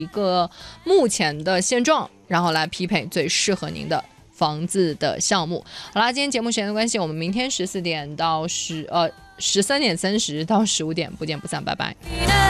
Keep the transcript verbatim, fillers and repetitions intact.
一个目前的现状，然后来匹配最适合您的房子的项目。好啦，今天节目时间的关系，我们明天十四点到十呃十三点三十到十五点不见不散，拜拜。